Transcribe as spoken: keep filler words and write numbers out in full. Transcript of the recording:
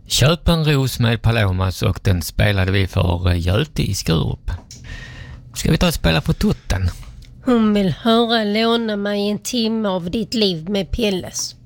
Köp en ros med Palomas och den spelade vi för Göte i Skurup. Ska vi ta och spela på tutten? Hon vill höra låna mig en timme av ditt liv med Pelles.